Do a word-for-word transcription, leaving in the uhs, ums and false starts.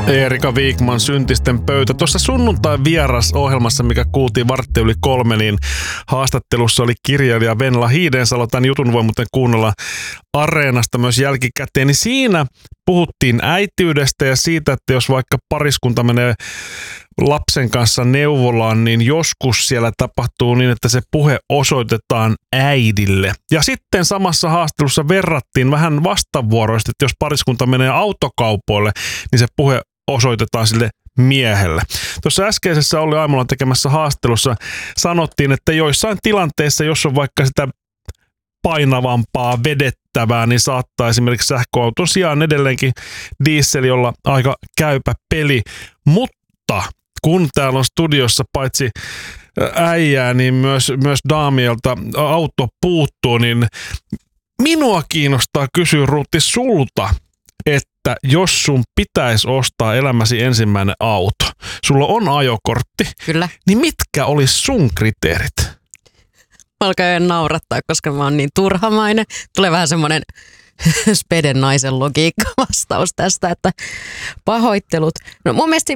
Eerika Vikman, Syntisten pöytä. Tuossa sunnuntain vierasohjelmassa, mikä kuultiin vartti yli kolme, niin haastattelussa oli kirjailija Venla Hiidensalo. Tämän jutun voi muuten kuunnella Areenasta myös jälkikäteen. Niin siinä puhuttiin äitiydestä ja siitä, että jos vaikka pariskunta menee lapsen kanssa neuvolaan, niin joskus siellä tapahtuu niin, että se puhe osoitetaan äidille. Ja sitten samassa haastattelussa verrattiin vähän vastavuoroisesti, että jos pariskunta menee autokaupoille, niin se puhe osoitetaan sille miehelle. Tuossa äskeisessä Olli Aimolan tekemässä haastattelussa sanottiin, että joissain tilanteissa, jos on vaikka sitä painavampaa, vedettävää, niin saattaa esimerkiksi sähköauton sijaan edelleenkin diesel olla aika käypä peli. Mutta kun täällä on studiossa paitsi äijää, niin myös, myös daamielta auto puuttuu, niin minua kiinnostaa kysyä, Ruutti, sulta, että jos sun pitäisi ostaa elämäsi ensimmäinen auto, sulla on ajokortti, Kyllä. niin mitkä olisi sun kriteerit? Mä alkaa naurattaa, koska mä oon niin turhamainen. Tulee vähän semmoinen speden naisen logiikka vastaus tästä, että pahoittelut. No mun mielestä